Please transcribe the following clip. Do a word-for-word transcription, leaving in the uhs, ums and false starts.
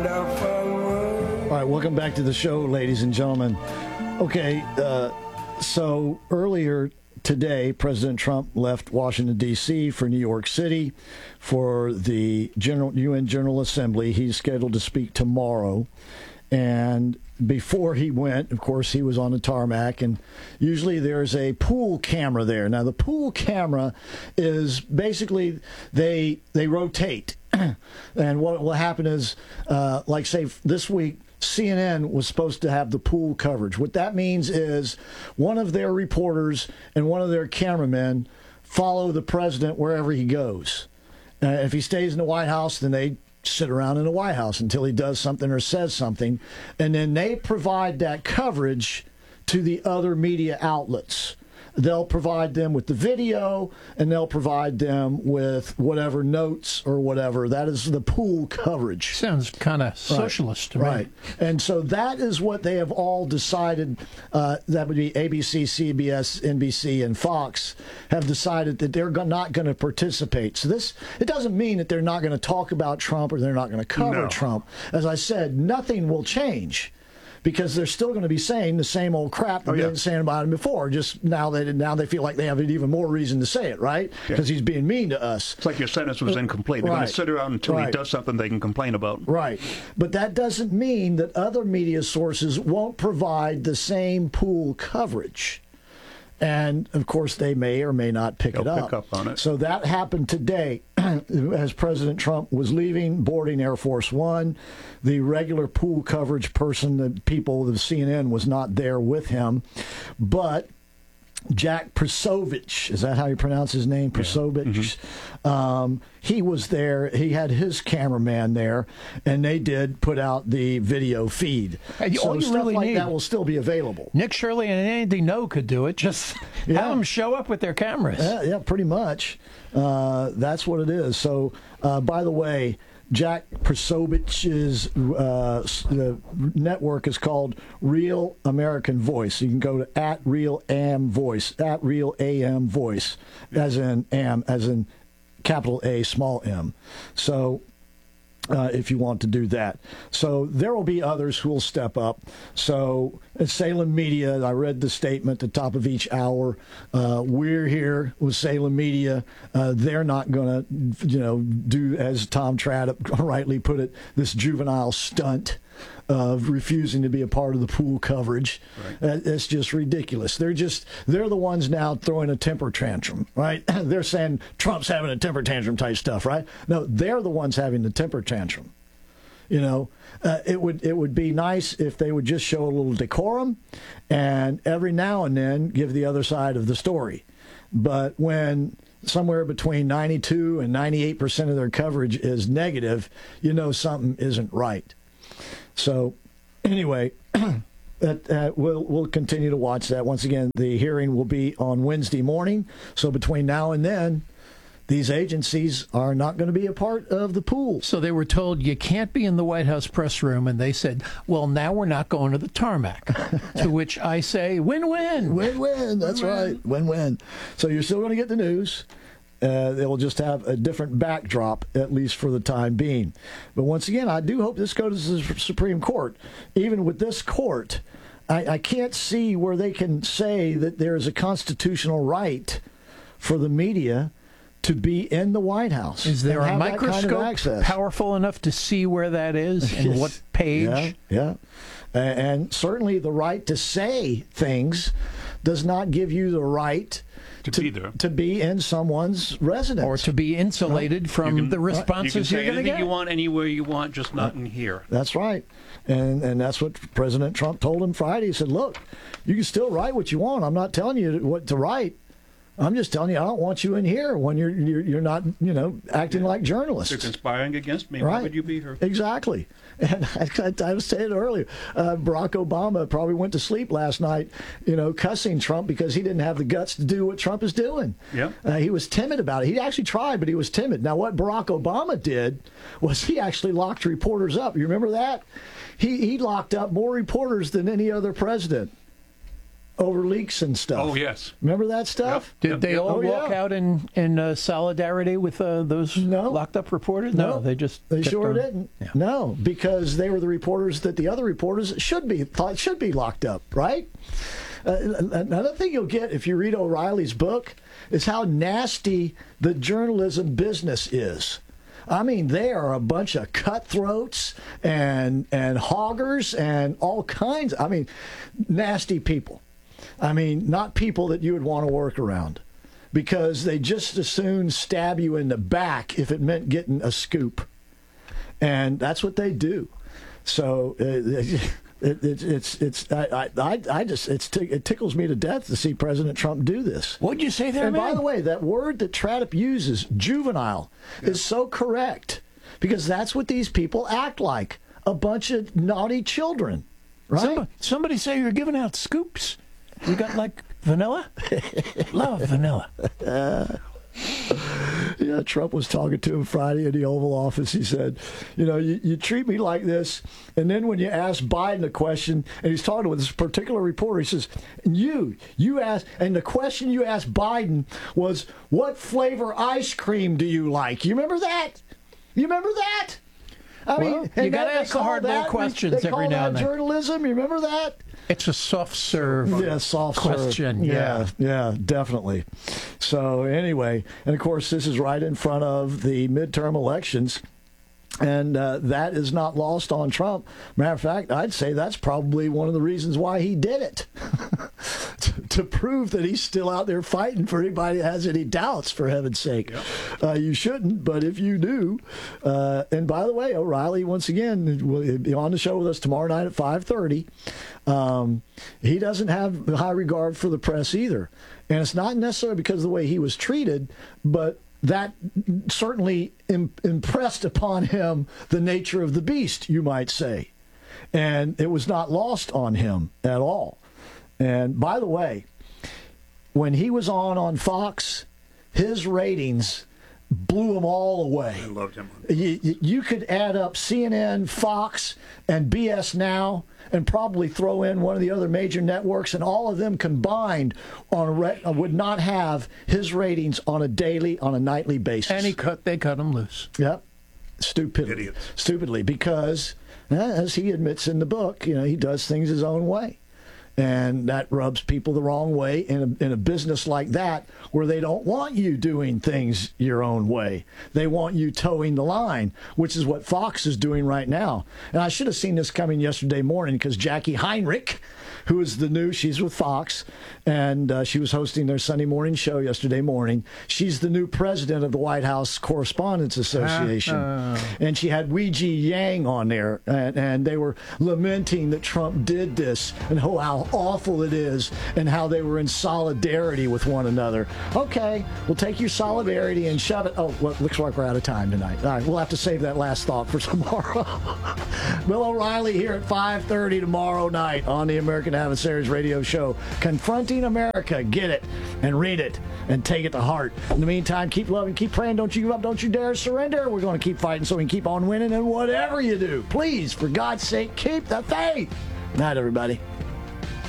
All right, welcome back to the show, ladies and gentlemen. Okay, uh, so earlier today, President Trump left Washington, D C for New York City for the General U N General Assembly. He's scheduled to speak tomorrow. And before he went, of course, he was on the tarmac, and usually there's a pool camera there. Now, the pool camera is basically they they rotate. And what will happen is, uh, like, say, this week, C N N was supposed to have the pool coverage. What that means is one of their reporters and one of their cameramen follow the president wherever he goes. Uh, if he stays in the White House, then they sit around in the White House until he does something or says something. And then they provide that coverage to the other media outlets. They'll provide them with the video, and they'll provide them with whatever notes or whatever. That is the pool coverage. Sounds kind of socialist right. to me. Right. And so that is what they have all decided. Uh, that would be A B C, C B S, N B C, and Fox have decided that they're go- not going to participate. So this, it doesn't mean that they're not going to talk about Trump or they're not going to cover No. Trump. As I said, nothing will change, because they're still going to be saying the same old crap they've Oh, yeah. been saying about him before. Just now they now they feel like they have an even more reason to say it, right? Because Yeah. he's being mean to us. It's like your sentence was incomplete. They're Right. going to sit around until Right. he does something they can complain about. Right. But that doesn't mean that other media sources won't provide the same pool coverage. And, of course, they may or may not pick They'll it up. pick up on it. So that happened today as President Trump was leaving, boarding Air Force One. The regular pool coverage person, the people of C N N, was not there with him. But Jack Prasovich, is that how you pronounce his name? Prasovich. Mm-hmm. Um, he was there. He had his cameraman there, and they did put out the video feed. Hey, so all you stuff really like need- that will still be available. Nick Shirley and Andy No could do it. Just Yeah. have them show up with their cameras. Yeah, yeah, pretty much. Uh, that's what it is. So, uh, by the way, Jack Prasovich's uh, the network is called Real American Voice. You can go to at Real Am Voice, at Real A M Voice, as in Am, as in capital A, small M. So, uh, if you want to do that. So there will be others who will step up. So at Salem Media, I read the statement at the top of each hour. Uh, we're here with Salem Media. Uh, they're not going to, you know, do, as Tom Trapp rightly put it, this juvenile stunt of refusing to be a part of the pool coverage. Right. Uh, it's just ridiculous. They're just, they're the ones now throwing a temper tantrum, right? They're saying Trump's having a temper tantrum type stuff, right? No, they're the ones having the temper tantrum. You know, uh, it would it would be nice if they would just show a little decorum and every now and then give the other side of the story. But when somewhere between ninety-two and ninety-eight percent of their coverage is negative, you know something isn't right. So, anyway, that, uh, we'll we'll continue to watch that. Once again, the hearing will be on Wednesday morning. So between now and then, these agencies are not going to be a part of the pool. So they were told you can't be in the White House press room, and they said, well, now we're not going to the tarmac. To which I say, win-win. Win-win. That's Win-win. right. Win-win. So you're still going to get the news. Uh, they will just have a different backdrop, at least for the time being. But once again, I do hope this goes to the Supreme Court. Even with this court, I, I can't see where they can say that there is a constitutional right for the media to be in the White House. Is there and a have that kind of microscope access. powerful enough to see where that is and Yes. what page? Yeah, yeah. Uh, and certainly the right to say things does not give you the right To be there. to be in someone's residence. Or to be insulated from You can- the You can responses say you're going to anything get. you want, anywhere you want, just not in here. That's right. And and that's what President Trump told him Friday. He said, look, you can still write what you want. I'm not telling you what to write. I'm just telling you, I don't want you in here when you're you're, you're not, you know, acting like journalists. They're conspiring against me. Right. Why would you be here? Exactly. And I, I was saying earlier, uh, Barack Obama probably went to sleep last night, you know, cussing Trump because he didn't have the guts to do what Trump is doing. Yeah. Uh, he was timid about it. He actually tried, but he was timid. Now, what Barack Obama did was he actually locked reporters up. You remember that? He, he locked up more reporters than any other president. over leaks and stuff. Oh, yes. Remember that stuff? Did Yep, they yep. all Oh, walk yeah. out in in uh, solidarity with uh, those No. locked up reporters? No. No, they just They kept sure on- didn't. Yeah. No, because they were the reporters that the other reporters should be thought should be locked up, right? Uh, another thing you'll get if you read O'Reilly's book is how nasty the journalism business is. I mean, they are a bunch of cutthroats and and hoggers and all kinds. I mean, nasty people. I mean, not people that you would want to work around, because they just as soon stab you in the back if it meant getting a scoop, and that's what they do. So uh, it, it, it's it's I, I I just it's t- it tickles me to death to see President Trump do this. What'd you say there, And man? by the way, that word that Tradup uses, juvenile, is so correct, because that's what these people act like, a bunch of naughty children, right? Somebody, somebody say you're giving out scoops. You got like vanilla? Love vanilla. Yeah, Trump was talking to him Friday in the Oval Office. He said, you know, you, you treat me like this, and then when you ask Biden a question, and he's talking with this particular reporter, he says, and you, you asked, and the question you asked Biden was, what flavor ice cream do you like? You remember that? You remember that? I Well, and you gotta that- they ask the call hard that- questions they every call now that and then. journalism. You remember that? It's a soft serve. Yeah, soft question, serve. yeah. yeah, definitely. So anyway, and of course, this is right in front of the midterm elections, and uh, that is not lost on Trump. Matter of fact, I'd say that's probably one of the reasons why he did it, to, to prove that he's still out there fighting for anybody that has any doubts. For heaven's sake, Yep. uh, you shouldn't, but if you do, uh, and by the way, O'Reilly once again will be on the show with us tomorrow night at five thirty. Um, he doesn't have high regard for the press either. And it's not necessarily because of the way he was treated, but that certainly im- impressed upon him the nature of the beast, you might say. And it was not lost on him at all. And by the way, when he was on on Fox, his ratings blew them all away. I loved him. You, you- you could add up C N N, Fox, and B S Now, and probably throw in one of the other major networks, and all of them combined on a re- would not have his ratings on a daily, on a nightly basis. And he cut, they cut him loose. Yep. Stupidly. Idiots. Stupidly, because, eh, as he admits in the book, you know, he does things his own way. And that rubs people the wrong way in a, in a business like that, where they don't want you doing things your own way. They want you towing the line, which is what Fox is doing right now. And I should have seen this coming yesterday morning, because Jackie Heinrich, who is the new, she's with Fox, and uh, she was hosting their Sunday morning show yesterday morning. She's the new president of the White House Correspondents Association. Uh-oh. And she had Weijie Yang on there, and, and they were lamenting that Trump did this, and how, how awful it is, and how they were in solidarity with one another. Okay, we'll take your solidarity and shove it. Oh, well, looks like we're out of time tonight. All right, we'll have to save that last thought for tomorrow. Bill O'Reilly here at five thirty tomorrow night on the American Adversaries Radio Show. Confronting America. Get it and read it and take it to heart. In the meantime, keep loving, keep praying. Don't you give up. Don't you dare surrender. We're going to keep fighting so we can keep on winning. And whatever you do, please, for God's sake, keep the faith. Night, everybody.